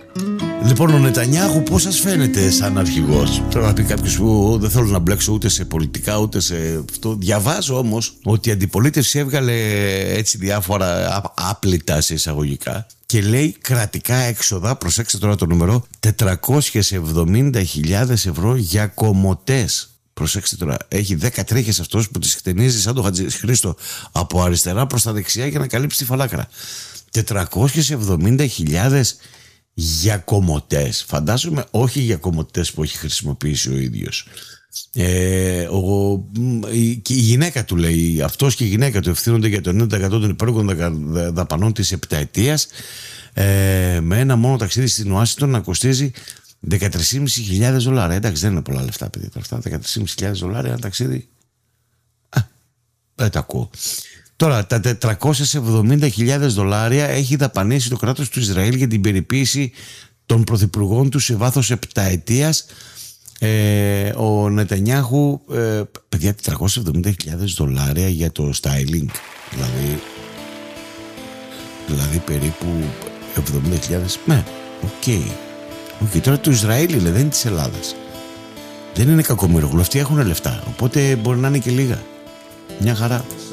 Λοιπόν, ο Νετανιάχου πώς σας φαίνεται σαν αρχηγός? Τώρα να πει κάποιος που δεν θέλω να μπλέξω ούτε σε πολιτικά ούτε σε αυτό. Διαβάζω όμως ότι η αντιπολίτευση έβγαλε έτσι διάφορα άπλυτα σε εισαγωγικά και λέει κρατικά έξοδα, προσέξτε τώρα το νούμερο, 470.000 ευρώ για κομμωτές. Προσέξτε τώρα, έχει 10 τρίχες αυτός που τις χτενίζει σαν το Χατζηχρήστο από αριστερά προς τα δεξιά για να καλύψει τη φαλάκρα. 470.000 για κομμωτές. Φαντάζομαι όχι για κομμωτές που έχει χρησιμοποιήσει ο ίδιος. Και η γυναίκα του λέει, αυτός και η γυναίκα του ευθύνονται για το 90% των υπέροχων δαπανών της επταετίας, με ένα μόνο ταξίδι στην Ουάσιγκτον να κοστίζει $13.500. Εντάξει, δεν είναι πολλά λεφτά, παιδιά. Αυτά $13.500 ένα ταξίδι. Δεν τα ακούω. Τώρα, τα $470.000 έχει δαπανίσει το κράτος του Ισραήλ για την περιποίηση των πρωθυπουργών του σε βάθος επταετίας. Ο Νετανιάχου, παιδιά, $470.000 για το styling. Δηλαδή περίπου 70.000. Ναι, οκ. Τώρα του Ισραήλ είναι, δεν είναι της Ελλάδας. Δεν είναι κακομοίρογλου. Αυτοί έχουν λεφτά. Οπότε μπορεί να είναι και λίγα. Μια χαρά.